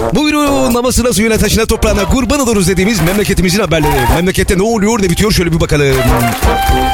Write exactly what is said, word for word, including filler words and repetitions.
Buyurun, havasına, suyuna, taşına, toprağına kurban oluruz dediğimiz memleketimizin haberleri. Memlekette ne oluyor, ne bitiyor, şöyle bir bakalım.